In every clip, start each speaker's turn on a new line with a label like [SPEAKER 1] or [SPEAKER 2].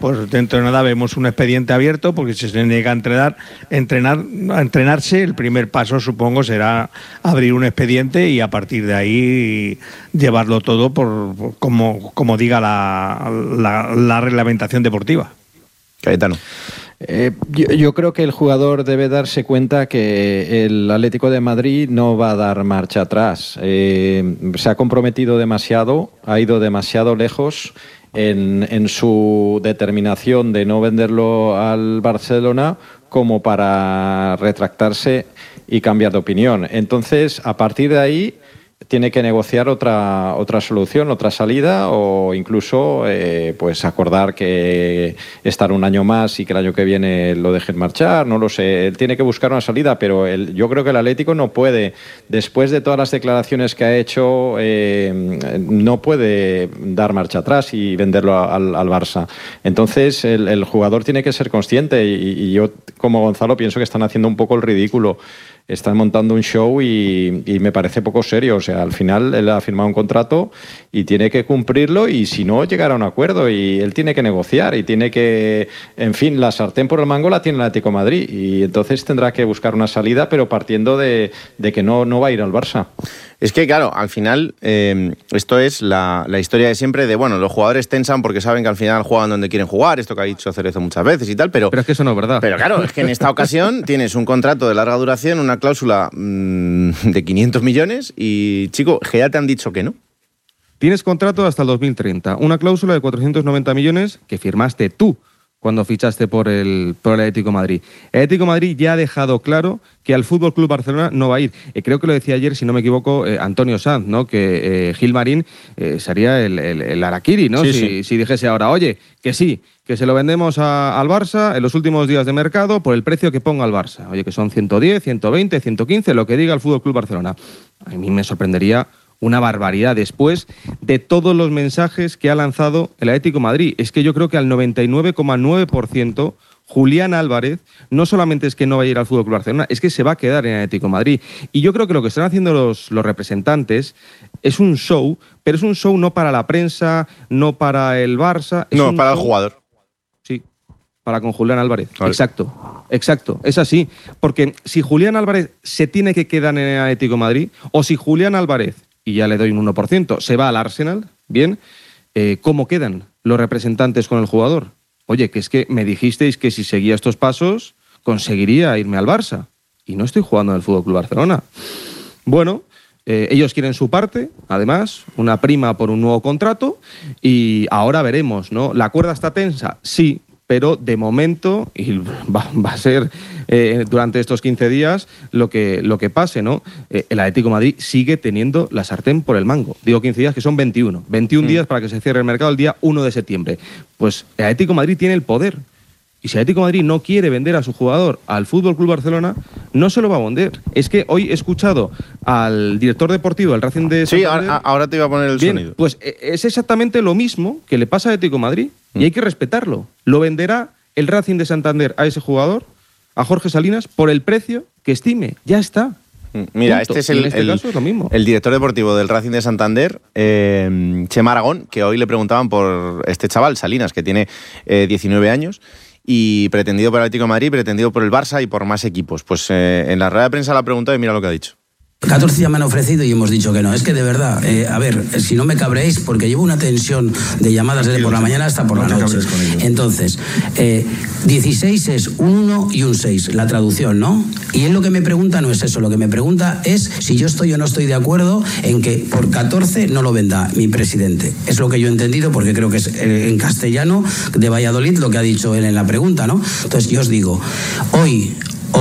[SPEAKER 1] pues dentro de nada vemos un expediente abierto, porque si se niega a entrenarse, el primer paso supongo será abrir un expediente y a partir de ahí llevarlo todo por como diga la reglamentación deportiva.
[SPEAKER 2] Cayetano.
[SPEAKER 3] Yo creo que el jugador debe darse cuenta que el Atlético de Madrid no va a dar marcha atrás. Se ha comprometido demasiado, ha ido demasiado lejos en su determinación de no venderlo al Barcelona como para retractarse y cambiar de opinión. Entonces, a partir de ahí, tiene que negociar otra solución, otra salida, o incluso pues acordar que estar un año más y que el año que viene lo dejen marchar, no lo sé. Él tiene que buscar una salida, pero yo creo que el Atlético no puede, después de todas las declaraciones que ha hecho, no puede dar marcha atrás y venderlo al Barça. Entonces el jugador tiene que ser consciente y yo, como Gonzalo, pienso que están haciendo un poco el ridículo. Están montando un show y me parece poco serio. O sea, al final él ha firmado un contrato y tiene que cumplirlo, y si no, llegar a un acuerdo, y él tiene que negociar y tiene que... En fin, la sartén por el mango la tiene el Atlético de Madrid, y entonces tendrá que buscar una salida, pero partiendo de que no va a ir al Barça.
[SPEAKER 2] Es que, claro, al final esto es la historia de siempre de, bueno, los jugadores tensan porque saben que al final juegan donde quieren jugar, esto que ha dicho Cerezo muchas veces y tal, pero
[SPEAKER 4] es que eso no es verdad.
[SPEAKER 2] Pero claro, es que en esta ocasión tienes un contrato de larga duración, una cláusula de 500 millones y, chico, que ya te han dicho que no.
[SPEAKER 4] Tienes contrato hasta el 2030, una cláusula de 490 millones que firmaste tú cuando fichaste por el Atlético de Madrid. El Atlético de Madrid ya ha dejado claro que al FC Barcelona no va a ir. Creo que lo decía ayer, si no me equivoco, Antonio Sanz, ¿no? Que Gilmarín sería el harakiri, ¿no?
[SPEAKER 2] Sí.
[SPEAKER 4] Si dijese ahora, oye, que sí, que se lo vendemos al Barça en los últimos días de mercado por el precio que ponga el Barça. Oye, que son 110, 120, 115, lo que diga el FC Barcelona. A mí me sorprendería una barbaridad después de todos los mensajes que ha lanzado el Atlético de Madrid. Es que yo creo que al 99,9% Julián Álvarez no solamente es que no va a ir al FC Barcelona, es que se va a quedar en el Atlético de Madrid. Y yo creo que lo que están haciendo los representantes es un show, pero es un show no para la prensa, no para el Barça.
[SPEAKER 2] No, para el jugador.
[SPEAKER 4] Sí, para con Julián Álvarez.
[SPEAKER 2] Vale.
[SPEAKER 4] Exacto, es así. Porque si Julián Álvarez se tiene que quedar en el Atlético de Madrid, o si Julián Álvarez, y ya le doy un 1%, se va al Arsenal, bien, ¿cómo quedan los representantes con el jugador? Oye, que es que me dijisteis que si seguía estos pasos conseguiría irme al Barça, y no estoy jugando en el FC Barcelona. Bueno, ellos quieren su parte, además, una prima por un nuevo contrato, y ahora veremos, ¿no? ¿La cuerda está tensa? Sí, pero de momento, y va a ser durante estos 15 días lo que pase, ¿no? El Atlético de Madrid sigue teniendo la sartén por el mango. Digo 15 días, que son 21 días para que se cierre el mercado el día 1 de septiembre. Pues el Atlético de Madrid tiene el poder. Y si el Atlético de Madrid no quiere vender a su jugador al FC Barcelona, no se lo va a vender. Es que hoy he escuchado al director deportivo del Racing de Santander.
[SPEAKER 2] Sí, ahora te iba a poner el sonido.
[SPEAKER 4] Pues es exactamente lo mismo que le pasa al Atlético de Madrid, y hay que respetarlo. Lo venderá el Racing de Santander a ese jugador, a Jorge Salinas, por el precio que estime. Ya está.
[SPEAKER 2] Mira,
[SPEAKER 4] Punto.
[SPEAKER 2] este es
[SPEAKER 4] caso es lo mismo.
[SPEAKER 2] el director deportivo del Racing de Santander, Chema Aragón, que hoy le preguntaban por este chaval, Salinas, que tiene 19 años, y pretendido por el Atlético de Madrid, pretendido por el Barça y por más equipos. Pues en la rueda de prensa la preguntado y mira lo que ha dicho.
[SPEAKER 5] 14 ya me han ofrecido y hemos dicho que no. Es que de verdad, a ver, si no me cabréis, porque llevo una tensión de llamadas desde por la mañana hasta por la noche. Entonces, 16 es un 1 y un 6, la traducción, ¿no? Y él lo que me pregunta no es eso, lo que me pregunta es si yo estoy o no estoy de acuerdo en que por 14 no lo venda mi presidente. Es lo que yo he entendido, porque creo que es en castellano de Valladolid lo que ha dicho él en la pregunta, ¿no? Entonces yo os digo, hoy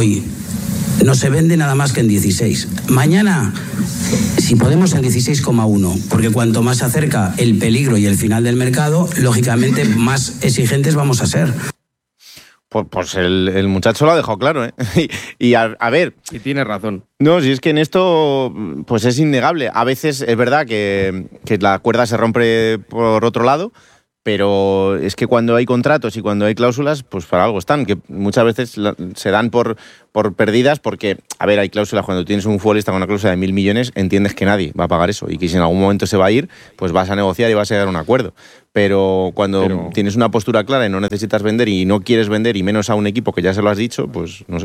[SPEAKER 5] no se vende nada más que en 16. Mañana, si podemos, en 16,1, porque cuanto más se acerca el peligro y el final del mercado, lógicamente más exigentes vamos a ser.
[SPEAKER 2] Pues el muchacho lo ha dejado claro, ¿eh? Y a ver...
[SPEAKER 4] Y tiene razón.
[SPEAKER 2] No, si es que en esto pues es innegable. A veces es verdad que la cuerda se rompe por otro lado, pero es que cuando hay contratos y cuando hay cláusulas, pues para algo están, que muchas veces se dan por perdidas porque, a ver, hay cláusulas. Cuando tienes un futbolista con una cláusula de 1.000 millones, entiendes que nadie va a pagar eso y que si en algún momento se va a ir, pues vas a negociar y vas a llegar a un acuerdo. Pero cuando tienes una postura clara y no necesitas vender y no quieres vender, y menos a un equipo que ya se lo has dicho, pues no sé.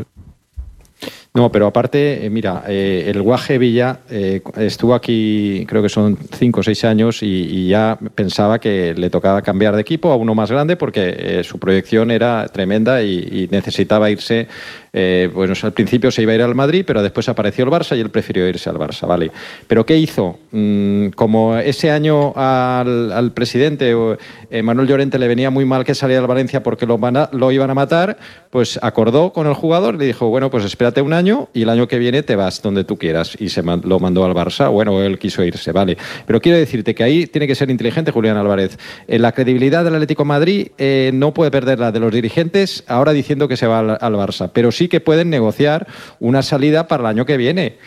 [SPEAKER 3] No, pero aparte, mira, el Guaje Villa estuvo aquí, creo que son 5 o 6 años, y ya pensaba que le tocaba cambiar de equipo a uno más grande porque su proyección era tremenda y necesitaba irse. Bueno, al principio se iba a ir al Madrid, pero después apareció el Barça y él prefirió irse al Barça, ¿vale? ¿Pero qué hizo? Como ese año al presidente Manuel Llorente le venía muy mal que saliera al Valencia porque lo iban a matar, pues acordó con el jugador, le dijo, bueno, pues espérate un año y el año que viene te vas donde tú quieras, y lo mandó al Barça. Bueno, él quiso irse, ¿vale? Pero quiero decirte que ahí tiene que ser inteligente Julián Álvarez. La credibilidad del Atlético de Madrid no puede perder la de los dirigentes ahora diciendo que se va al Barça, pero sí que pueden negociar una salida para el año que viene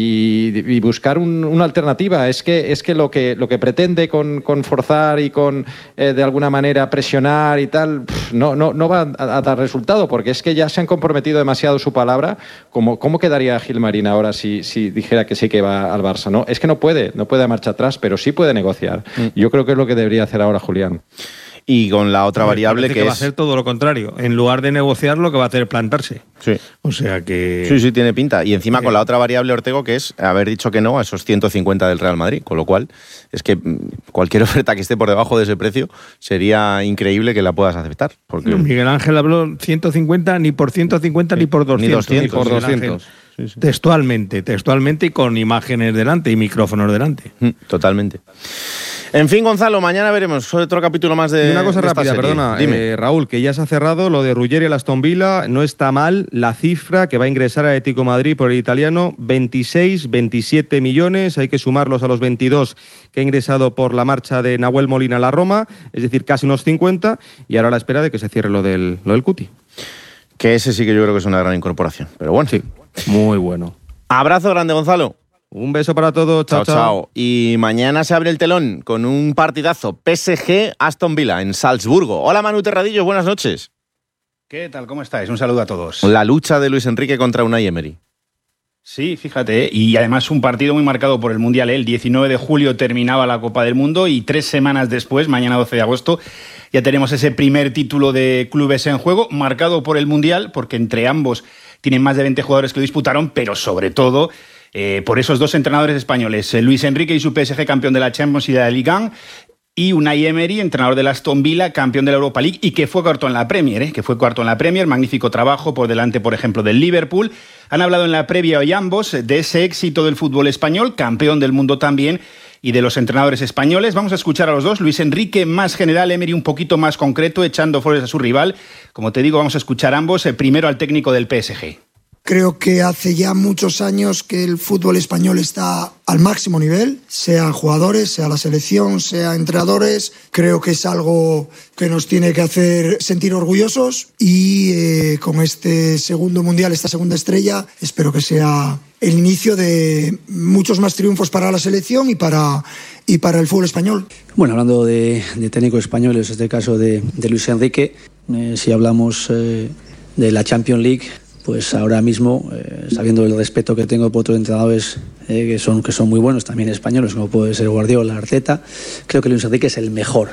[SPEAKER 3] y buscar una alternativa. Es que lo que pretende con forzar y con de alguna manera presionar y tal, no va a dar resultado, porque es que ya se han comprometido demasiado su palabra. ¿Cómo quedaría Gilmarín ahora si dijera que sí que va al Barça? No, es que no puede marcha atrás, pero sí puede negociar. Yo creo que es lo que debería hacer ahora Julián.
[SPEAKER 2] Y con la otra variable que
[SPEAKER 1] va a ser todo lo contrario. En lugar de negociar, lo que va a hacer es plantarse.
[SPEAKER 2] Sí.
[SPEAKER 1] O sea que...
[SPEAKER 2] Sí, tiene pinta. Y encima con la otra variable, Ortego, que es haber dicho que no a esos 150 del Real Madrid. Con lo cual, es que cualquier oferta que esté por debajo de ese precio sería increíble que la puedas aceptar. Porque...
[SPEAKER 1] Miguel Ángel habló 150, ni por 150 ni por 200.
[SPEAKER 2] Ni por 200.
[SPEAKER 1] Sí. Textualmente y con imágenes delante y micrófonos delante.
[SPEAKER 2] Totalmente. En fin, Gonzalo, mañana veremos otro capítulo más de...
[SPEAKER 4] Una cosa rápida, perdona, Raúl, que ya se ha cerrado lo de Ruggeri al Aston Villa. No está mal la cifra que va a ingresar a Atlético de Madrid por el italiano: 27 millones. Hay que sumarlos a los 22 que ha ingresado por la marcha de Nahuel Molina a la Roma, es decir, casi unos 50, y ahora a la espera de que se cierre lo del Cuti.
[SPEAKER 2] Que ese sí que yo creo que es una gran incorporación, pero bueno.
[SPEAKER 4] Sí, muy bueno.
[SPEAKER 2] Abrazo grande, Gonzalo.
[SPEAKER 4] Un beso para todos. Chao.
[SPEAKER 2] Y mañana se abre el telón con un partidazo PSG-Aston Villa en Salzburgo. Hola, Manu Terradillos, buenas noches.
[SPEAKER 6] ¿Qué tal? ¿Cómo estáis? Un saludo a todos.
[SPEAKER 2] La lucha de Luis Enrique contra Unai Emery.
[SPEAKER 6] Sí, fíjate, y además un partido muy marcado por el Mundial. El 19 de julio terminaba la Copa del Mundo y 3 semanas después, mañana 12 de agosto, ya tenemos ese primer título de clubes en juego, marcado por el Mundial, porque entre ambos tienen más de 20 jugadores que lo disputaron, pero sobre todo por esos dos entrenadores españoles, Luis Enrique y su PSG, campeón de la Champions y de la Ligue 1, y Unai Emery, entrenador del Aston Villa, campeón de la Europa League y que fue cuarto en la Premier, magnífico trabajo por delante, por ejemplo, del Liverpool. Han hablado en la previa hoy ambos de ese éxito del fútbol español, campeón del mundo también, y de los entrenadores españoles. Vamos a escuchar a los dos. Luis Enrique más general, Emery un poquito más concreto, echando flores a su rival. Como te digo, vamos a escuchar a ambos. Primero al técnico del PSG.
[SPEAKER 7] Creo que hace ya muchos años que el fútbol español está al máximo nivel, sea jugadores, sea la selección, sea entrenadores. Creo que es algo que nos tiene que hacer sentir orgullosos y con este segundo mundial, esta segunda estrella, espero que sea el inicio de muchos más triunfos para la selección y para el fútbol español.
[SPEAKER 8] Bueno, hablando de técnicos españoles, en este caso de Luis Enrique, si hablamos de la Champions League, pues ahora mismo, sabiendo el respeto que tengo por otros entrenadores que son muy buenos, también españoles, como puede ser Guardiola, Arteta, creo que Luis Enrique es el mejor.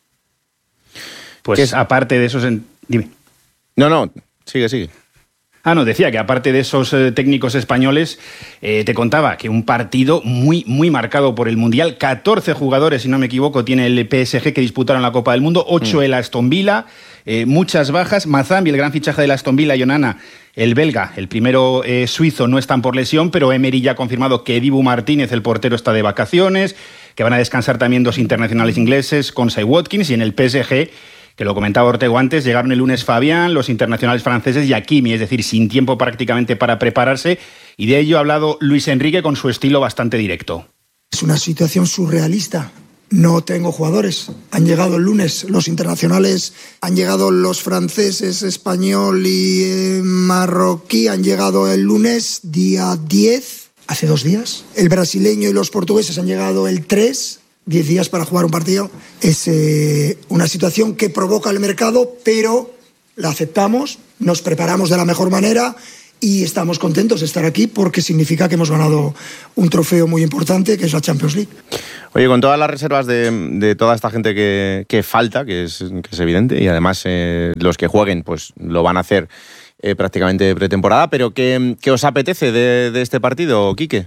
[SPEAKER 6] Pues aparte de esos... Dime.
[SPEAKER 2] No, sigue.
[SPEAKER 6] No, decía que aparte de esos técnicos españoles, te contaba que un partido muy, muy marcado por el Mundial. 14 jugadores, si no me equivoco, tiene el PSG que disputaron la Copa del Mundo, 8 el Aston Villa, muchas bajas. Mazambi, el gran fichaje del Aston Villa, y Onana, el belga, el primero suizo, no están por lesión, pero Emery ya ha confirmado que Dibu Martínez, el portero, está de vacaciones, que van a descansar también 2 internacionales ingleses, Konsa y Watkins, y en el PSG, que lo comentaba Ortego antes, llegaron el lunes Fabián, los internacionales franceses y Hakimi, es decir, sin tiempo prácticamente para prepararse, y de ello ha hablado Luis Enrique con su estilo bastante directo.
[SPEAKER 7] Es una situación surrealista. No tengo jugadores. Han llegado el lunes los internacionales, han llegado los franceses, español y marroquí, han llegado el lunes, día 10, hace 2 días. El brasileño y los portugueses han llegado el 3, 10 días para jugar un partido. Es una situación que provoca el mercado, pero la aceptamos, nos preparamos de la mejor manera y estamos contentos de estar aquí porque significa que hemos ganado un trofeo muy importante, que es la Champions League.
[SPEAKER 2] Oye, con todas las reservas de toda esta gente que falta, que es evidente, y además los que jueguen pues lo van a hacer prácticamente de pretemporada, pero ¿qué os apetece de este partido, Quique?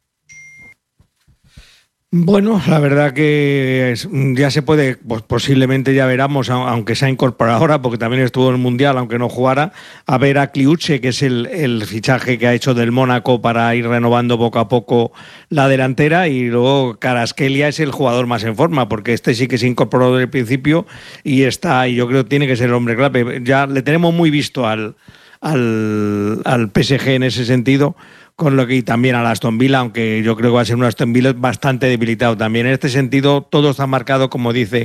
[SPEAKER 1] Bueno, la verdad que ya se puede, pues posiblemente ya veremos, aunque se ha incorporado ahora, porque también estuvo en el Mundial, aunque no jugara, a ver a Kliuche, que es el fichaje que ha hecho del Mónaco para ir renovando poco a poco la delantera, y luego Kvaratskhelia es el jugador más en forma, porque este sí que se incorporó desde el principio y yo creo que tiene que ser el hombre clave. Ya le tenemos muy visto al PSG en ese sentido, con lo que y también al Aston Villa, aunque yo creo que va a ser un Aston Villa bastante debilitado también. En este sentido, todo está marcado, como dice,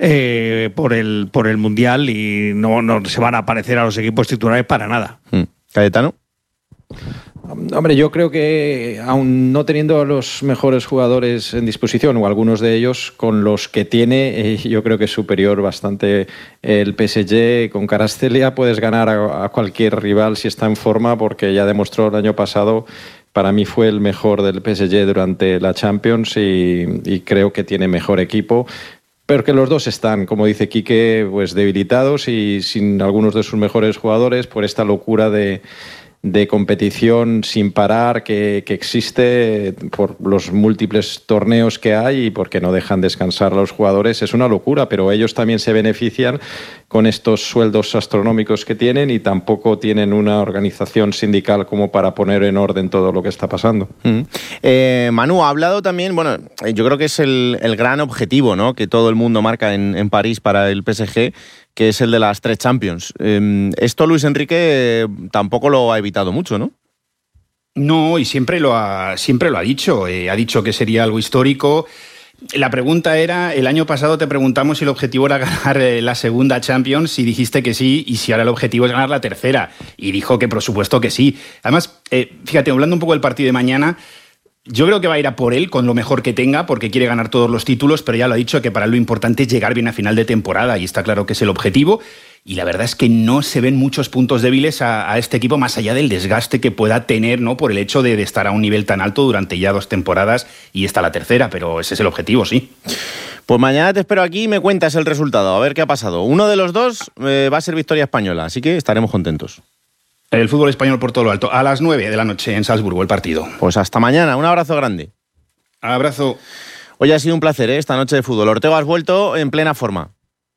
[SPEAKER 1] por el Mundial, y no se van a parecer a los equipos titulares para nada.
[SPEAKER 2] ¿Cayetano?
[SPEAKER 3] Hombre, yo creo que aun no teniendo a los mejores jugadores en disposición, o algunos de ellos, con los que tiene, yo creo que es superior bastante el PSG. Con Kvaratskhelia puedes ganar a cualquier rival si está en forma, porque ya demostró el año pasado, para mí fue el mejor del PSG durante la Champions, y creo que tiene mejor equipo. Pero que los dos están, como dice Quique, pues debilitados y sin algunos de sus mejores jugadores por esta locura de competición sin parar que existe por los múltiples torneos que hay y porque no dejan descansar a los jugadores. Es una locura, pero ellos también se benefician con estos sueldos astronómicos que tienen, y tampoco tienen una organización sindical como para poner en orden todo lo que está pasando.
[SPEAKER 2] Manu, ha hablado también, bueno, yo creo que es el gran objetivo, ¿no?, que todo el mundo marca en París para el PSG, que es el de las 3 Champions. Esto Luis Enrique tampoco lo ha evitado mucho, ¿no?
[SPEAKER 6] No, y siempre lo ha dicho. Ha dicho que sería algo histórico. La pregunta era, el año pasado te preguntamos si el objetivo era ganar la segunda Champions, y dijiste que sí, y si ahora el objetivo es ganar la tercera. Y dijo que por supuesto que sí. Además, fíjate, hablando un poco del partido de mañana, yo creo que va a ir a por él con lo mejor que tenga, porque quiere ganar todos los títulos, pero ya lo ha dicho que para él lo importante es llegar bien a final de temporada, y está claro que es el objetivo. Y la verdad es que no se ven muchos puntos débiles a este equipo, más allá del desgaste que pueda tener, ¿no?, por el hecho de estar a un nivel tan alto durante ya 2 temporadas, y esta la tercera, pero ese es el objetivo, sí.
[SPEAKER 2] Pues mañana te espero aquí y me cuentas el resultado, a ver qué ha pasado. Uno de los dos va a ser victoria española, así que estaremos contentos.
[SPEAKER 6] El fútbol español por todo lo alto, a las 9 de la noche en Salzburgo, el partido.
[SPEAKER 2] Pues hasta mañana, un abrazo grande.
[SPEAKER 6] Abrazo.
[SPEAKER 2] Hoy ha sido un placer, esta noche de fútbol. Ortega, has vuelto en plena forma.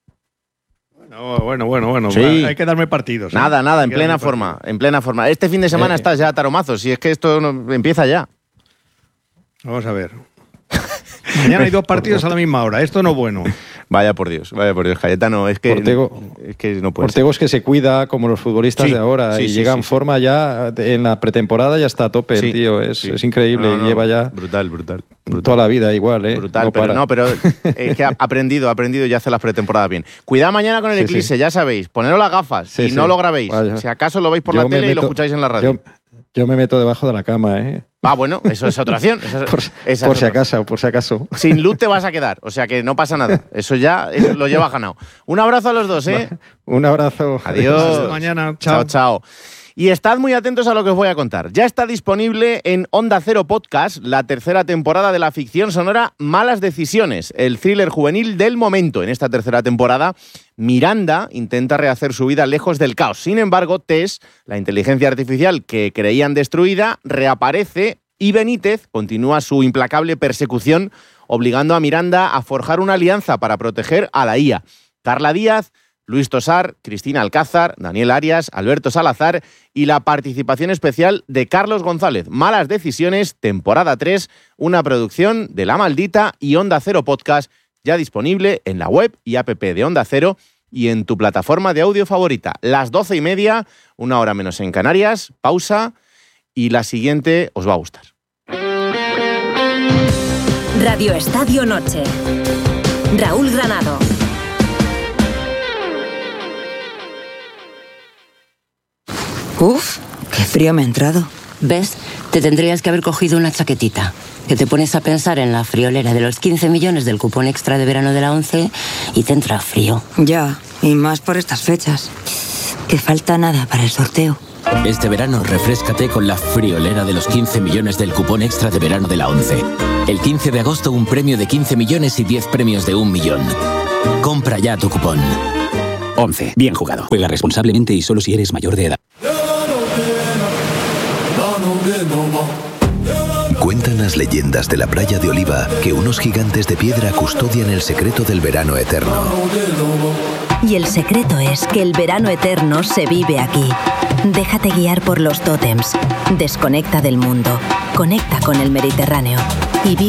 [SPEAKER 1] Bueno.
[SPEAKER 2] Sí.
[SPEAKER 1] Hay que darme partidos.
[SPEAKER 2] Nada, en plena forma. Este fin de semana estás ya a taromazos, si es que esto empieza ya.
[SPEAKER 1] Vamos a ver. Mañana hay 2 partidos a la misma hora. Esto no es bueno.
[SPEAKER 2] Vaya por Dios, Cayetano, es que no puede
[SPEAKER 3] Ortego ser. Es que se cuida como los futbolistas de ahora, y llega en forma ya, en la pretemporada ya está a tope, el tío, es increíble, lleva ya
[SPEAKER 2] brutal.
[SPEAKER 3] Toda la vida igual,
[SPEAKER 2] Brutal, pero es que ha aprendido y hace las pretemporadas bien. Cuidado mañana con el eclipse, ya sabéis, poneros las gafas y no lo grabéis. Vaya. Si acaso lo veis por la tele y lo escucháis en la radio.
[SPEAKER 3] Yo me meto debajo de la cama,
[SPEAKER 2] Bueno, eso es otra opción.
[SPEAKER 3] Por si acaso.
[SPEAKER 2] Sin luz te vas a quedar, o sea que no pasa nada. Eso lo llevas ganado. Un abrazo a los dos,
[SPEAKER 3] Un abrazo.
[SPEAKER 2] Adiós.
[SPEAKER 1] Hasta mañana.
[SPEAKER 2] Chao. Y estad muy atentos a lo que os voy a contar. Ya está disponible en Onda Cero Podcast la 3ª temporada de la ficción sonora Malas Decisiones, el thriller juvenil del momento. En esta 3ª temporada, Miranda intenta rehacer su vida lejos del caos. Sin embargo, Tess, la inteligencia artificial que creían destruida, reaparece, y Benítez continúa su implacable persecución, obligando a Miranda a forjar una alianza para proteger a la IA. Carla Díaz, Luis Tosar, Cristina Alcázar, Daniel Arias, Alberto Salazar y la participación especial de Carlos González. Malas Decisiones, temporada 3, una producción de La Maldita y Onda Cero Podcast, ya disponible en la web y app de Onda Cero y en tu plataforma de audio favorita. Las 12:30, 1 hora menos en Canarias, pausa, y la siguiente os va a gustar.
[SPEAKER 9] Radio Estadio Noche. Raúl Granado.
[SPEAKER 10] Uf, qué frío me ha entrado.
[SPEAKER 11] ¿Ves? Te tendrías que haber cogido una chaquetita.
[SPEAKER 10] que te pones a pensar en la friolera de los 15 millones del cupón extra de verano de la 11 y te entra frío.
[SPEAKER 11] Ya, y más por estas fechas. Que falta nada para el sorteo.
[SPEAKER 12] Este verano refréscate con la friolera de los 15 millones del cupón extra de verano de la 11. El 15 de agosto un premio de 15 millones y 10 premios de 1 millón. Compra ya tu cupón.
[SPEAKER 13] 11. Bien jugado. Juega responsablemente y solo si eres mayor de edad.
[SPEAKER 14] Cuentan las leyendas de la playa de Oliva que unos gigantes de piedra custodian el secreto del verano eterno.
[SPEAKER 9] Y el secreto es que el verano eterno se vive aquí. Déjate guiar por los tótems. Desconecta del mundo. Conecta con el Mediterráneo.